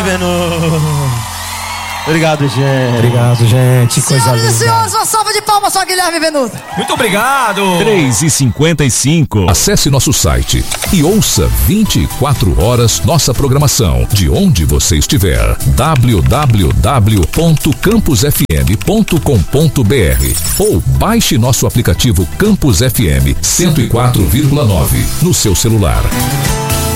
Venuto. Obrigado, gente. Obrigado, gente. Coisa linda. Senhoras e senhores, uma salva de palmas só, Guilherme Venuto. Muito obrigado. 3h55. Acesse nosso site e ouça 24 horas nossa programação de onde você estiver. www.campusfm.com.br ou baixe nosso aplicativo Campus FM 104,9 no seu celular.